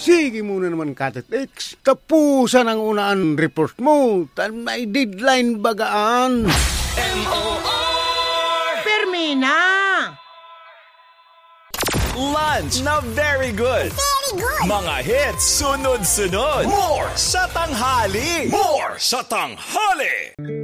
Sige muna naman, Katetex. Tapusan ang unaan report mo. May deadline bagaan. M.O.R. Permina! Lunch na very good. Very good. Mga hits sunod-sunod. More sa tanghali. More sa tanghali.